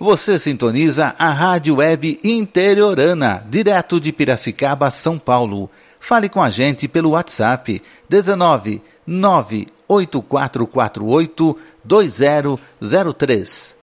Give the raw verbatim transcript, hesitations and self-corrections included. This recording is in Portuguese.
Você sintoniza a Rádio Web Interiorana, direto de Piracicaba, São Paulo. Fale com a gente pelo WhatsApp dezenove, nove oito quatro quatro oito, dois zero zero três.